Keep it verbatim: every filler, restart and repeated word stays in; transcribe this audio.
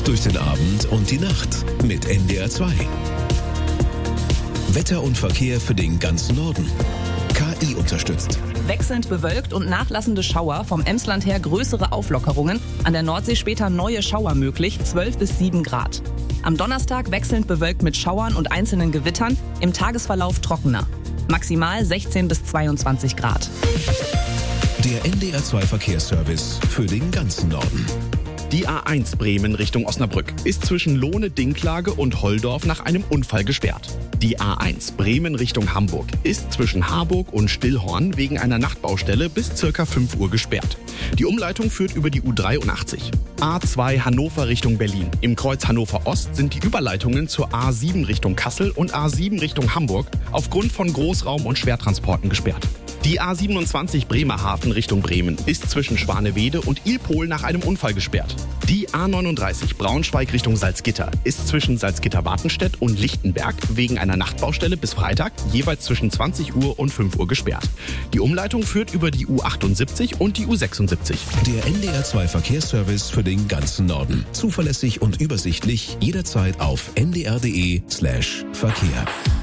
durch den Abend und die Nacht mit N D R zwei. Wetter und Verkehr für den ganzen Norden. K I unterstützt. Wechselnd bewölkt und nachlassende Schauer, vom Emsland her größere Auflockerungen, an der Nordsee später neue Schauer möglich, zwölf bis sieben Grad. Am Donnerstag wechselnd bewölkt mit Schauern und einzelnen Gewittern, im Tagesverlauf trockener. Maximal sechzehn bis zweiundzwanzig Grad. Der N D R zwei Verkehrsservice für den ganzen Norden. Die A eins Bremen Richtung Osnabrück ist zwischen Lohne-Dinklage und Holdorf nach einem Unfall gesperrt. Die A eins Bremen Richtung Hamburg ist zwischen Harburg und Stillhorn wegen einer Nachtbaustelle bis circa fünf Uhr gesperrt. Die Umleitung führt über die U dreiundachtzig. A zwei Hannover Richtung Berlin. Im Kreuz Hannover Ost sind die Überleitungen zur A sieben Richtung Kassel und A sieben Richtung Hamburg aufgrund von Großraum- und Schwertransporten gesperrt. Die A siebenundzwanzig Bremerhaven Richtung Bremen ist zwischen Schwanewede und Ilpol nach einem Unfall gesperrt. Die A neununddreißig Braunschweig Richtung Salzgitter ist zwischen Salzgitter-Wartenstedt und Lichtenberg wegen einer Nachtbaustelle bis Freitag jeweils zwischen zwanzig Uhr und fünf Uhr gesperrt. Die Umleitung führt über die U achtundsiebzig und die U sechsundsiebzig. Der N D R zwei Verkehrsservice für den ganzen Norden. Zuverlässig und übersichtlich jederzeit auf n d r punkt d e slash Verkehr.